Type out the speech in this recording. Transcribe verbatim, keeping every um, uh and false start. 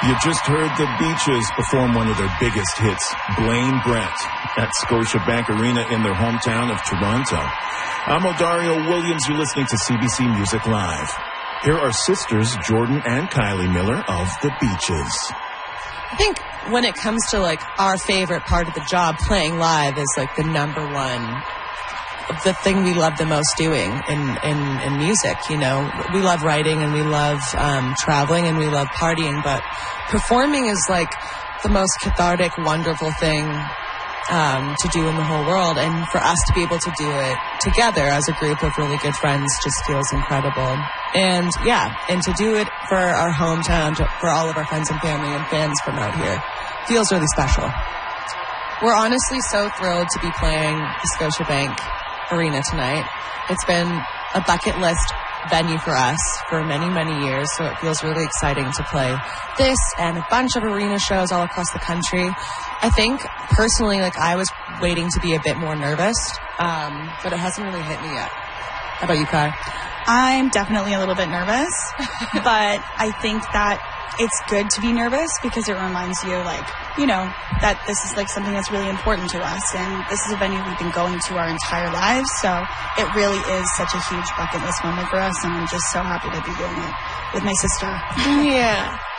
You just heard the Beaches perform one of their biggest hits, Blame Brent, at Scotiabank Arena in their hometown of Toronto. I'm Odario Williams. You're listening to C B C Music Live. Here are sisters Jordan and Kylie Miller of the Beaches. I think when it comes to, like, our favorite part of the job, playing live is, like, the number one, the thing we love the most doing in, in, in music, you know. We love writing and we love um, traveling and we love partying, but performing is, like, the most cathartic, wonderful thing um, to do in the whole world. And for us to be able to do it together as a group of really good friends just feels incredible. And, yeah, and to do it for our hometown, to, for all of our friends and family and fans from out here, feels really special. We're honestly so thrilled to be playing the Scotiabank Arena tonight. It's been a bucket list venue for us for many, many years, so it feels really exciting to play this and a bunch of arena shows all across the country. I think, personally, like, I was waiting to be a bit more nervous, um, but it hasn't really hit me yet. How about you, Kai? I'm definitely a little bit nervous, but I think that it's good to be nervous because it reminds you, like, you know, that this is, like, something that's really important to us, and this is a venue we've been going to our entire lives, so it really is such a huge bucket list moment for us, and I'm just so happy to be doing it with my sister. Yeah.